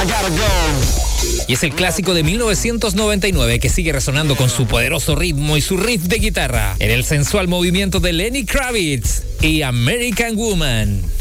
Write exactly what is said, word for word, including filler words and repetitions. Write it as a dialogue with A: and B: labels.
A: I gotta go.
B: Y es el clásico de mil novecientos noventa y nueve que sigue resonando con su poderoso ritmo y su riff de guitarra en el sensual movimiento de Lenny Kravitz y American Woman.